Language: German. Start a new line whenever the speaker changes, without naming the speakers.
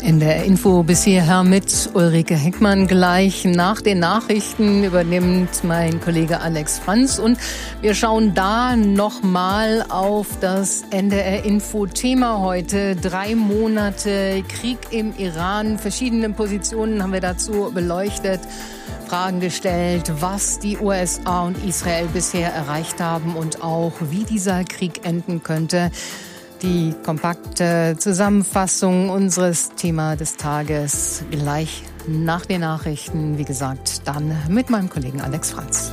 NDR Info bis hierher mit Ulrike Heckmann. Gleich nach den Nachrichten übernimmt mein Kollege Alex Franz und wir schauen da nochmal auf das NDR Info Thema heute. 3 Monate Krieg im Iran. Verschiedene Positionen haben wir dazu beleuchtet, Fragen gestellt, was die USA und Israel bisher erreicht haben und auch wie dieser Krieg enden könnte. Die kompakte Zusammenfassung unseres Thema des Tages gleich nach den Nachrichten. Wie gesagt, dann mit meinem Kollegen Alex Franz.